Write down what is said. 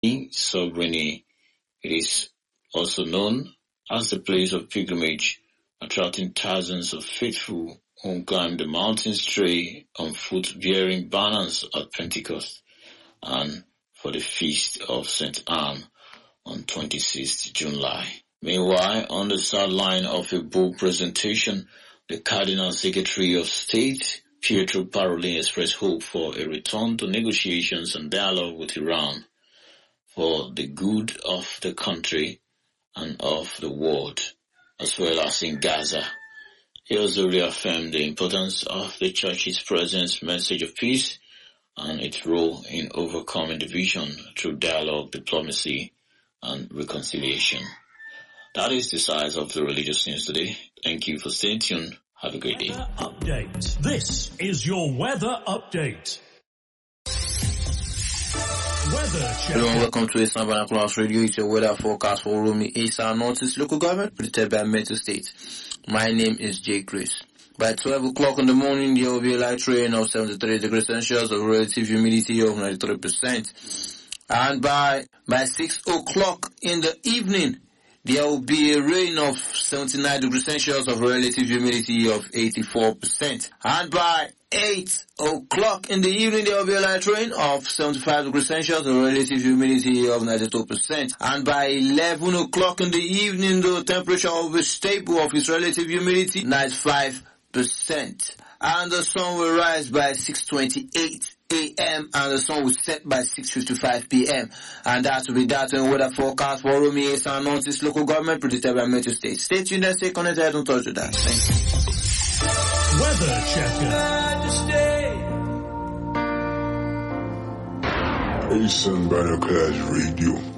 Sogrini. It is also known as the place of pilgrimage, attracting thousands of faithful who climb the mountains stray on foot bearing banners at Pentecost and for the feast of St. Anne on 26th July. Meanwhile, on the sideline of a book presentation, the Cardinal Secretary of State, Pietro Parolin, expressed hope for a return to negotiations and dialogue with Iran for the good of the country and of the world, as well as in Gaza. He also reaffirmed the importance of the Church's presence message of peace and its role in overcoming division through dialogue, diplomacy, and reconciliation. That is the size of the religious news today. Thank you for staying tuned. Have a great day. Weather update. This is your weather update. Weather check. Hello and welcome to Eastern Binoculars Radio. It's your weather forecast for Uromi, Eastern Northeast Local Government, predicted by Metro State. My name is Jay Chris. By 12 o'clock in the morning, there will be a light rain of 73 degrees Celsius, of relative humidity of 93%. And by 6 o'clock in the evening, there will be a rain of 79 degrees Celsius, of relative humidity of 84%. And by 8 o'clock in the evening, there will be a light rain of 75 degrees Celsius, a relative humidity of 92%. And by 11 o'clock in the evening, the temperature will be stable of its relative humidity, 95%. And the sun will rise by 6:28 a.m. and the sun will set by 6:55 p.m. And that will be that in weather forecast for Uromi, Eastern Northeast Local Government, predicted by Metro State. Stay tuned and stay connected. Don't touch that. Thank you. Weather checker. Eastern Binoculars Radio.